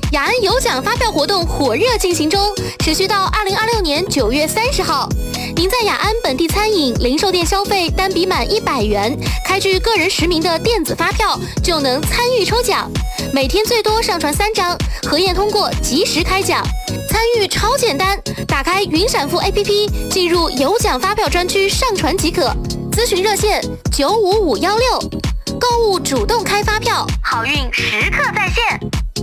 雅安有奖发票活动火热进行中，持续到2026年9月30号。您在雅安本地餐饮、零售店消费单笔满100元，开具个人实名的电子发票，就能参与抽奖。每天最多上传3张，核验通过及时开奖。参与超简单，打开云闪付 APP， 进入有奖发票专区上传即可。咨询热线95516，购物主动开发票，好运时刻在线。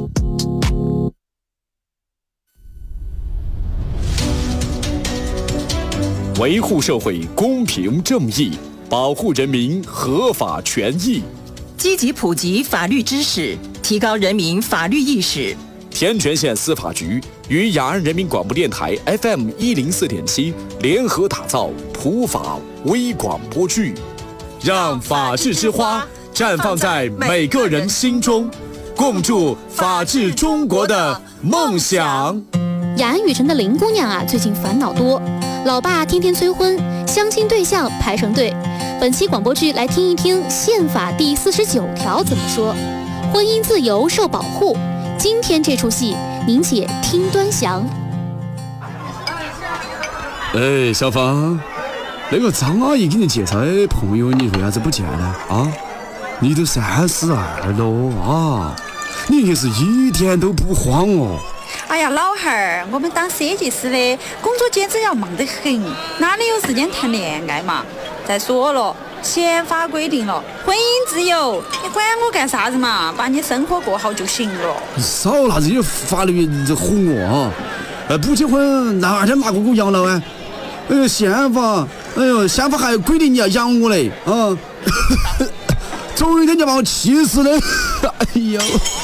维护社会公平正义，保护人民合法权益， 积极普及法律知识，提高人民法律意识。 天全县司法局与雅安人民广播电台 FM104.7联合打造普法微广播剧，让法治之花绽放在每个人心中，共筑法治中国的梦想。 雅安雨城的林姑娘啊，最近烦恼多，老爸天天催婚，相亲对象排成队。本期广播剧来听一听宪法第49条怎么说，婚姻自由受保护。今天这出戏，您且听端详。 小芳，那个张阿姨给你介绍的朋友，你为啥子不见呢？啊，你都32了啊，你也是一点都不慌哦。 哎呀，老汉儿，我们当设计师的工作简直要忙得很，哪里有时间谈恋爱嘛？再说了，宪法规定了婚姻自由，你管我干啥子嘛？把你生活过好就行了。 少拿这些法律这唬我啊！不结婚哪天拿过养老啊？宪法，宪法还规定你要养我嘞啊！总有一天就把我气死了！哎呦！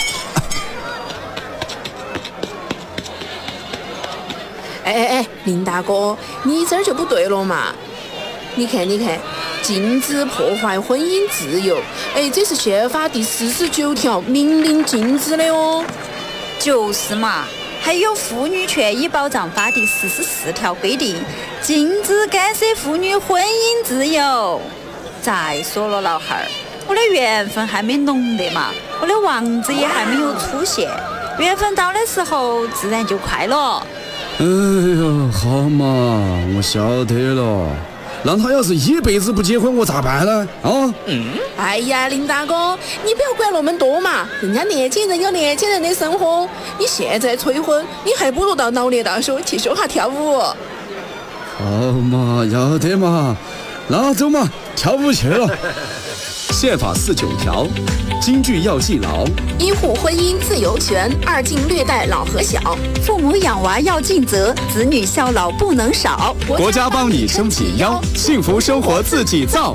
林大哥，你这儿就不对了嘛！你看，禁止破坏婚姻自由，这是宪法第49条明令禁止的哦。 就是嘛，还有《妇女权益保障法》第44条规定，禁止干涉妇女婚姻自由。再说了，老汉儿，我的缘分还没浓的嘛，我的王子也还没有出现，缘分到的时候自然就快了。 哎呀，好嘛，我晓得了。让他要是一辈子不结婚，我咋办呢？啊？ 哎呀，林大哥，你不要管那么多嘛，人家年轻人有年轻人的生活，你现在催婚，你还不如到老年大学去学下跳舞。 好嘛，要得嘛，那走嘛，跳舞去了。 宪法49条，金句要记牢： 一户婚姻自由权，二禁虐待老和小， 父母养娃要尽责，子女孝老不能少。 国家帮你撑起腰，幸福生活自己造。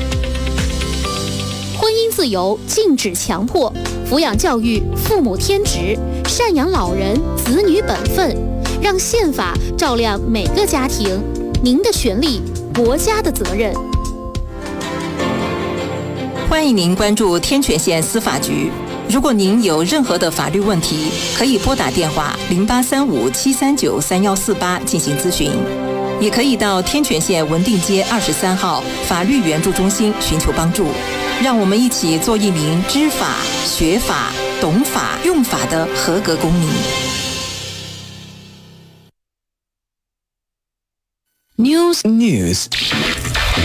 婚姻自由禁止强迫，抚养教育父母天职，赡养老人子女本分，让宪法照亮每个家庭。您的权利，国家的责任。 欢迎您关注天全县司法局。如果您有任何的法律问题，可以拨打电话0835-739-3148进行咨询，也可以到天全县文定街23号法律援助中心寻求帮助。让我们一起做一名知法、学法、懂法、用法的合格公民。 News。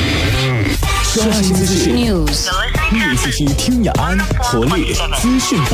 刷新资讯 News， 一起听雅安活力资讯。